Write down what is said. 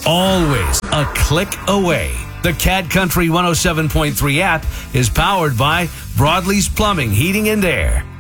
always a click away. The Cat Country 107.3 app is powered by Broadleys Plumbing, Heating, and Air.